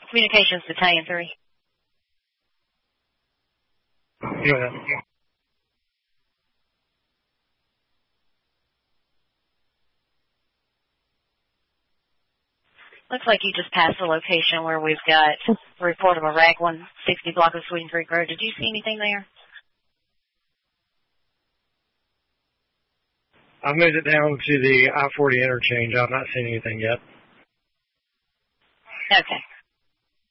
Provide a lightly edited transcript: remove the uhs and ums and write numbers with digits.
Communications Battalion 3. Yeah. Looks like you just passed the location where we've got a report of a Raglan 60 block of Sweden Creek Road. Did you see anything there? I moved it down to the I-40 interchange. I've not seen anything yet. Okay.